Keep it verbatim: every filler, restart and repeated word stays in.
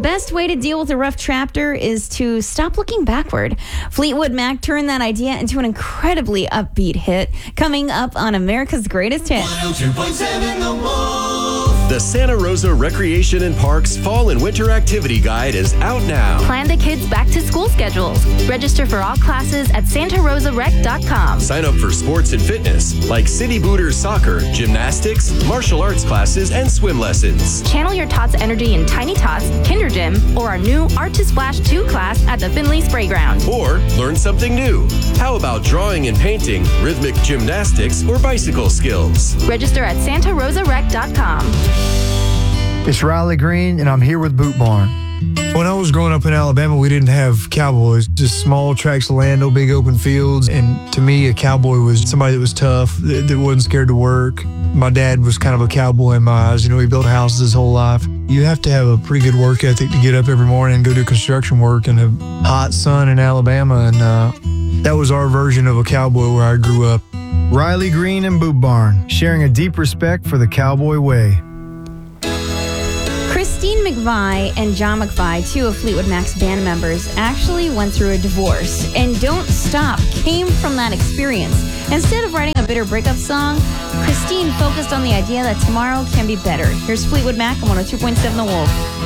best way to deal with a rough chapter is to stop looking backward. Fleetwood Mac turned that idea into an incredibly upbeat hit, coming up on America's Greatest Hits. one oh two point seven The Wolf. The Santa Rosa Recreation and Parks Fall and Winter Activity Guide is out now. Plan the kids' back-to-school schedules. Register for all classes at santa rosa rec dot com. Sign up for sports and fitness like City Booters soccer, gymnastics, martial arts classes, and swim lessons. Channel your Tots energy in Tiny Tots, Kinder Gym, or our new Art to Splash two class at the Finley Spray Ground. Or learn something new. How about drawing and painting, rhythmic gymnastics, or bicycle skills? Register at santa rosa rec dot com. It's Riley Green, and I'm here with Boot Barn. When I was growing up in Alabama, we didn't have cowboys, just small tracts of land, no big open fields. And to me, a cowboy was somebody that was tough, that, that wasn't scared to work. My dad was kind of a cowboy in my eyes. You know, he built houses his whole life. You have to have a pretty good work ethic to get up every morning and go do construction work in a hot sun in Alabama. And uh, that was our version of a cowboy where I grew up. Riley Green and Boot Barn, sharing a deep respect for the cowboy way. Christine McVie and John McVie, two of Fleetwood Mac's band members, actually went through a divorce. And Don't Stop came from that experience. Instead of writing a bitter breakup song, Christine focused on the idea that tomorrow can be better. Here's Fleetwood Mac on one oh two point seven The Wolf.